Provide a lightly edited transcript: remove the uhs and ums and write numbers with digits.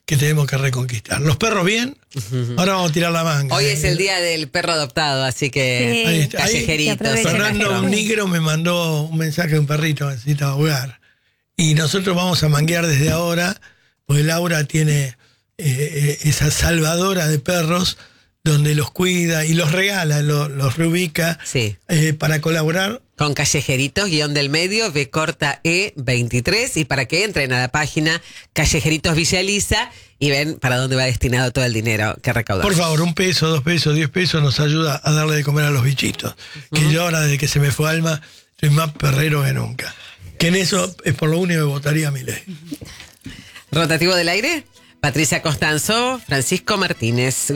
que tenemos que reconquistar. Los perros bien, ahora vamos a tirar la manga. Hoy es el día del perro adoptado, así que Ahí está. callejeritos. Fernando Negro me mandó un mensaje de un perrito que necesita ahogar. Y nosotros vamos a manguear desde ahora, porque Laura tiene esa salvadora de perros, donde los cuida y los regala, los reubica para colaborar. Con Callejeritos, guión del medio, B corta E23, y para que entren a la página Callejeritos Villa Elisa y ven para dónde va destinado todo el dinero que recaudamos. Por favor, 1 peso, 2 pesos, 10 pesos nos ayuda a darle de comer a los bichitos. Que yo ahora, desde que se me fue Alma, soy más perrero que nunca. Que en eso es por lo único que votaría a Milei. Rotativo del aire, Patricia Costanzo, Francisco Martínez.